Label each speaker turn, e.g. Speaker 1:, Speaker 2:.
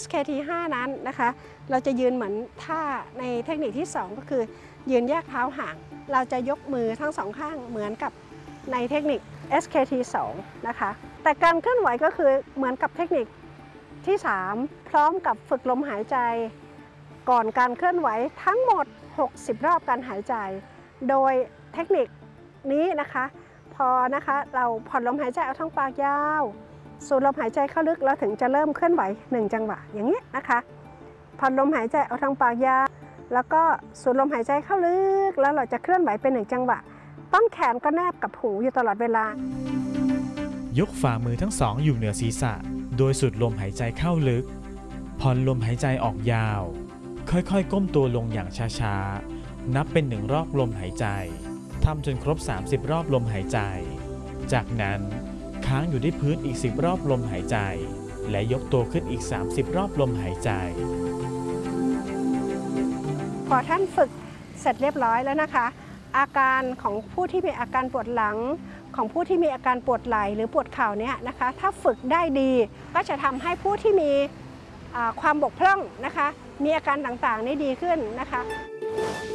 Speaker 1: SKT5 นั้นนะคะเราจะยืนเหมือนท่าในเทคนิคที่2ก็คือยืนแยกเท้าห่างเราจะยกมือทั้งสองข้างเหมือนกับในเทคนิค SKT2 นะคะแต่การเคลื่อนไหวก็คือเหมือนกับเทคนิคที่3พร้อมกับฝึกลมหายใจก่อนการเคลื่อนไหวทั้งหมด60รอบการหายใจโดยเทคนิคนี้นะคะพอนะคะเราผ่อนลมหายใจเอาทั้งปากยาวสูดลมหายใจเข้าลึกแล้วถึงจะเริ่มเคลื่อนไหว1จังหวะอย่างนี้นะคะผ่อนลมหายใจเอาทางปากยาวแล้วก็สูดลมหายใจเข้าลึกแล้วเราจะเคลื่อนไหวเป็น1จังหวะต้นแขนก็แนบกับหูอยู่ตลอดเวลาย
Speaker 2: กฝ่ามือทั้งสองอยู่เหนือศีรษะโดยสูดลมหายใจเข้าลึกผ่อนลมหายใจออกยาวค่อยๆก้มตัวลงอย่างช้าๆนับเป็น1รอบลมหายใจทำจนครบ30รอบลมหายใจจากนั้นค้างอยู่ที่พื้นอีก10รอบลมหายใจและยกตัวขึ้นอีก30รอบลมหายใจ
Speaker 1: พอท่านฝึกเสร็จเรียบร้อยแล้วนะคะอาการของผู้ที่มีอาการปวดหลังของผู้ที่มีอาการปวดไหล่หรือปวดเข่าเนี่ยนะคะถ้าฝึกได้ดีก็จะทำให้ผู้ที่มีความบกพร่องนะคะมีอาการต่างๆนี้ดีขึ้นนะคะ